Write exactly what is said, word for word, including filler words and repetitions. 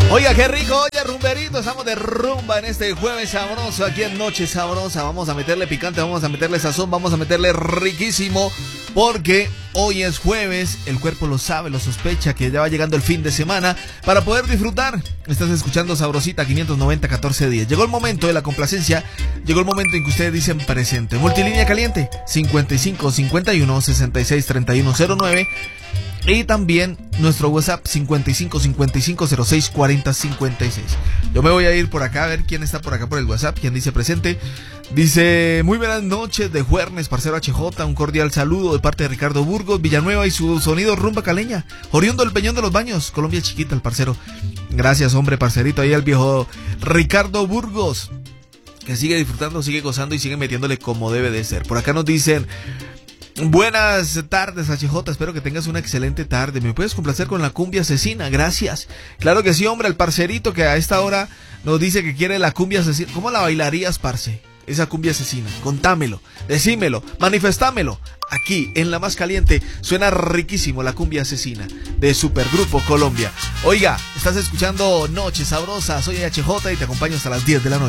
Oiga, qué rico, oye, rumberito, estamos de rumba en este jueves sabroso, aquí en Noche Sabrosa. Vamos a meterle picante, vamos a meterle sazón, vamos a meterle riquísimo, porque hoy es jueves, el cuerpo lo sabe, lo sospecha, que ya va llegando el fin de semana para poder disfrutar. Estás escuchando Sabrosita quinientos noventa catorce diez. Llegó el momento de la complacencia, llegó el momento en que ustedes dicen presente. Multilínea caliente, cincuenta y cinco cincuenta y uno sesenta y seis treinta y uno cero nueve. Y también nuestro WhatsApp cincuenta y cinco cincuenta y cinco cero seis cuarenta cincuenta y seis. Yo me voy a ir por acá a ver quién está por acá por el WhatsApp, quién dice presente. Dice, muy buenas noches de Juernes, parcero H J, un cordial saludo de parte de Ricardo Burgos, Villanueva y su sonido rumba caleña, oriundo del Peñón de los Baños, Colombia chiquita, el parcero. Gracias, hombre, parcerito, ahí el viejo Ricardo Burgos, que sigue disfrutando, sigue gozando y sigue metiéndole como debe de ser. Por acá nos dicen, buenas tardes, H J, espero que tengas una excelente tarde. ¿Me puedes complacer con la cumbia asesina? Gracias. Claro que sí, hombre, el parcerito que a esta hora nos dice que quiere la cumbia asesina. ¿Cómo la bailarías, parce? Esa cumbia asesina. Contámelo, decímelo, manifestámelo. Aquí, en la más caliente, suena riquísimo la cumbia asesina de Supergrupo Colombia. Oiga, estás escuchando Noche Sabrosa, soy H J y te acompaño hasta las diez de la noche.